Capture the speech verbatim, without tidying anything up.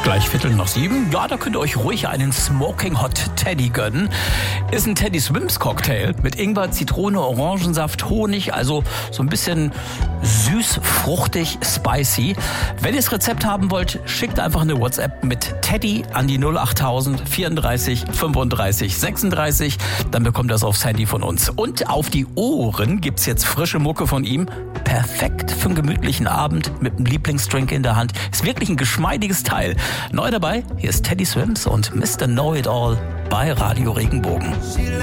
Gleich Viertel nach sieben. Ja, da könnt ihr euch ruhig einen Smoking Hot Teddy gönnen. Ist ein Teddy Swims Cocktail mit Ingwer, Zitrone, Orangensaft, Honig. Also so ein bisschen süß, fruchtig, spicy. Wenn ihr das Rezept haben wollt, schickt einfach eine WhatsApp mit Teddy an die null acht tausend vierunddreißig fünfunddreißig sechsunddreißig. Dann bekommt ihr das aufs Handy von uns. Und auf die Ohren gibt's jetzt frische Mucke von ihm. Perfekt für einen gemütlichen Abend mit einem Lieblingsdrink in der Hand. Ist wirklich ein geschmeidiges Teil. Neu dabei, hier ist Teddy Swims und Mister Know It All bei Radio Regenbogen.